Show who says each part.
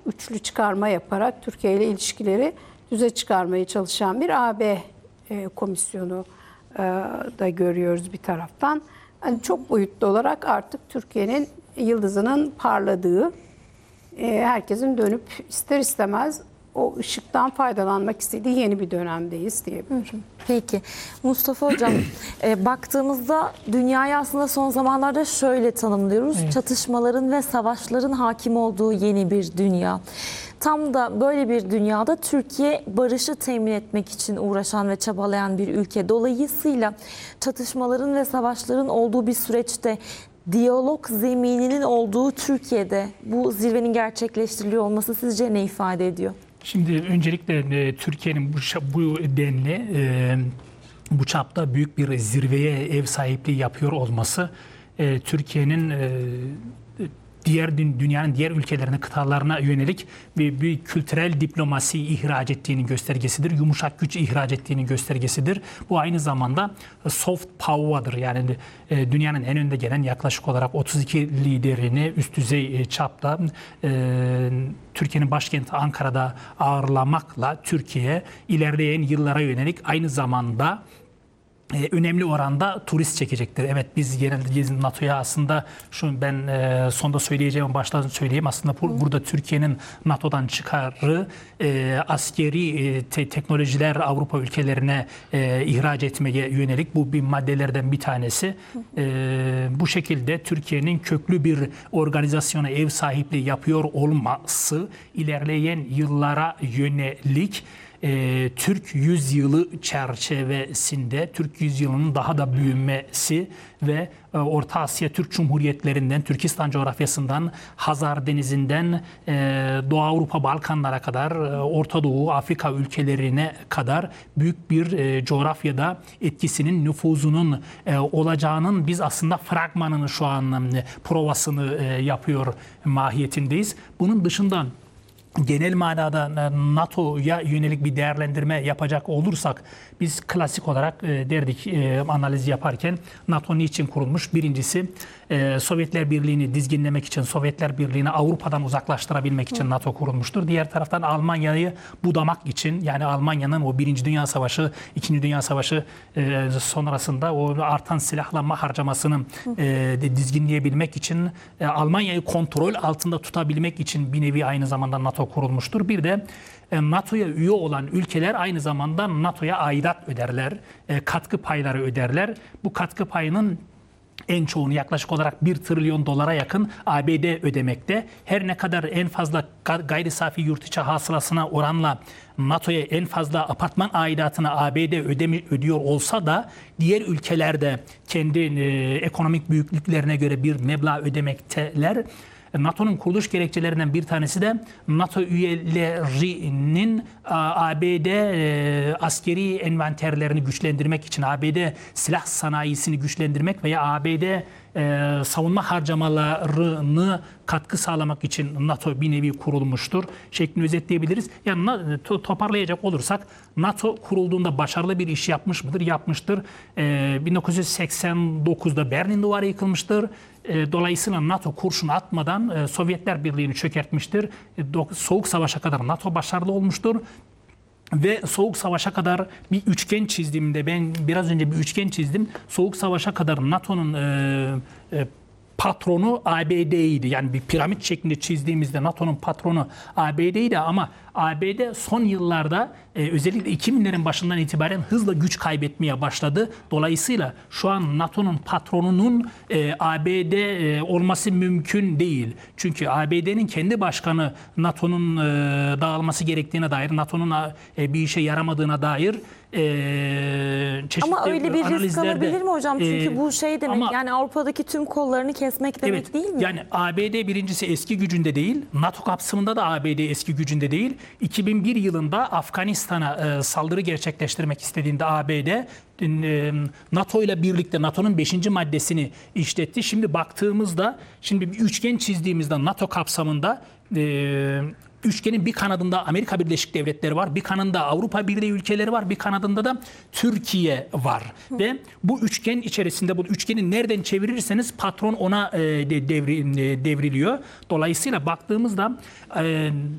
Speaker 1: üçlü çıkarma yaparak Türkiye ile ilişkileri düze çıkarmaya çalışan bir AB komisyonu da görüyoruz bir taraftan. Yani çok boyutlu olarak artık Türkiye'nin yıldızının parladığı, herkesin dönüp ister istemez o ışıktan faydalanmak istediği yeni bir dönemdeyiz diyebilirim.
Speaker 2: Peki Mustafa Hocam, baktığımızda dünyayı aslında son zamanlarda şöyle tanımlıyoruz. Evet. Çatışmaların ve savaşların hakim olduğu yeni bir dünya. Tam da böyle bir dünyada Türkiye barışı temin etmek için uğraşan ve çabalayan bir ülke. Dolayısıyla çatışmaların ve savaşların olduğu bir süreçte diyalog zemininin olduğu Türkiye'de bu zirvenin gerçekleştiriliyor olması sizce ne ifade ediyor?
Speaker 3: Şimdi öncelikle Türkiye'nin bu denli, bu çapta büyük bir zirveye ev sahipliği yapıyor olması Türkiye'nin dünyanın diğer ülkelerine, kıtalarına yönelik bir kültürel diplomasi ihraç ettiğinin göstergesidir. Yumuşak güç ihraç ettiğinin göstergesidir. Bu aynı zamanda soft power'dır. Yani dünyanın en önde gelen yaklaşık olarak 32 liderini üst düzey çapta Türkiye'nin başkenti Ankara'da ağırlamakla Türkiye ilerleyen yıllara yönelik aynı zamanda önemli oranda turist çekecektir. Evet, biz genelde NATO'ya aslında ben sonda söyleyeceğim, baştan söyleyeyim. Aslında burada Türkiye'nin NATO'dan çıkarı askeri teknolojiler Avrupa ülkelerine ihraç etmeye yönelik bu bir maddelerden bir tanesi. Bu şekilde Türkiye'nin köklü bir organizasyona ev sahipliği yapıyor olması ilerleyen yıllara yönelik Türk yüzyılı çerçevesinde Türk yüzyılının daha da büyümesi ve Orta Asya Türk Cumhuriyetlerinden, Türkistan coğrafyasından, Hazar Denizi'nden Doğu Avrupa, Balkanlara kadar, Orta Doğu, Afrika ülkelerine kadar büyük bir coğrafyada etkisinin, nüfuzunun olacağının biz aslında fragmanını şu an provasını yapıyor mahiyetindeyiz. Bunun dışında genel manada NATO'ya yönelik bir değerlendirme yapacak olursak biz klasik olarak derdik analiz yaparken NATO niçin kurulmuş? Birincisi Sovyetler Birliği'ni dizginlemek için, Sovyetler Birliği'ni Avrupa'dan uzaklaştırabilmek için NATO kurulmuştur. Diğer taraftan Almanya'yı budamak için, yani Almanya'nın o Birinci Dünya Savaşı, İkinci Dünya Savaşı sonrasında o artan silahlanma harcamasını dizginleyebilmek için, Almanya'yı kontrol altında tutabilmek için bir nevi aynı zamanda NATO kurulmuştur. Bir de NATO'ya üye olan ülkeler aynı zamanda NATO'ya aidat öderler, katkı payları öderler. Bu katkı payının en çoğunu yaklaşık olarak 1 trilyon dolara yakın ABD ödemekte. Her ne kadar en fazla gayri safi yurt içi hasılasına oranla NATO'ya en fazla apartman aidatını ABD ödüyor olsa da diğer ülkelerde kendi ekonomik büyüklüklerine göre bir meblağ ödemekteler. NATO'nun kuruluş gerekçelerinden bir tanesi de NATO üyelerinin ABD askeri envanterlerini güçlendirmek için, ABD silah sanayisini güçlendirmek veya ABD savunma harcamalarını katkı sağlamak için NATO bir nevi kurulmuştur şeklini özetleyebiliriz. Yani toparlayacak olursak NATO kurulduğunda başarılı bir iş yapmış mıdır? Yapmıştır. 1989'da Berlin Duvarı yıkılmıştır. Dolayısıyla NATO kurşun atmadan Sovyetler Birliği'ni çökertmiştir. Soğuk Savaş'a kadar NATO başarılı olmuştur. Ve Soğuk Savaş'a kadar bir üçgen çizdiğimde, ben biraz önce bir üçgen çizdim. Soğuk Savaş'a kadar NATO'nun patronu ABD'ydi. Yani bir piramit şeklinde çizdiğimizde NATO'nun patronu ABD'ydi ama ABD son yıllarda özellikle 2000'lerin başından itibaren hızla güç kaybetmeye başladı. Dolayısıyla şu an NATO'nun patronunun ABD olması mümkün değil. Çünkü ABD'nin kendi başkanı NATO'nun dağılması gerektiğine dair, NATO'nun bir işe yaramadığına dair çeşitli
Speaker 2: ama öyle bir risk alabilir mi hocam? Çünkü bu şey demek,
Speaker 3: ama,
Speaker 2: yani Avrupa'daki tüm kollarını kesmek demek,
Speaker 3: evet,
Speaker 2: değil mi?
Speaker 3: Yani ABD birincisi eski gücünde değil. NATO kapsamında da ABD eski gücünde değil. 2001 yılında Afganistan'a saldırı gerçekleştirmek istediğinde ABD NATO ile birlikte NATO'nun 5. maddesini işletti. Şimdi baktığımızda, şimdi bir üçgen çizdiğimizde NATO kapsamında üçgenin bir kanadında Amerika Birleşik Devletleri var, bir kanadında Avrupa Birliği ülkeleri var, bir kanadında da Türkiye var. Ve bu üçgen içerisinde, bu üçgeni nereden çevirirseniz patron ona devriliyor. Dolayısıyla baktığımızda